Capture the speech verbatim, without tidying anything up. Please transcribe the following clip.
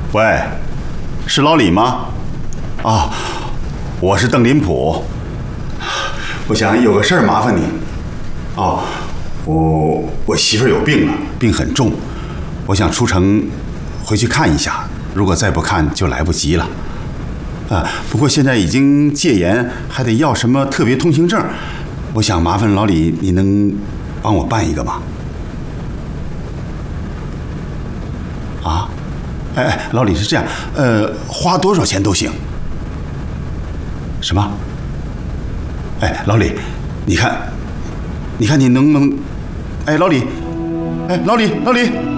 喂，是老李吗？啊，我是邓林甫。我想有个事儿麻烦你。哦，我我媳妇儿有病了，病很重，我想出城回去看一下，如果再不看就来不及了。啊，不过现在已经戒严，还得要什么特别通行证，我想麻烦老李，你能帮我办一个吗？啊？哎哎，老李是这样，呃，花多少钱都行。什么？哎，老李，你看，你看你能不能？哎，老李，哎，老李，老李。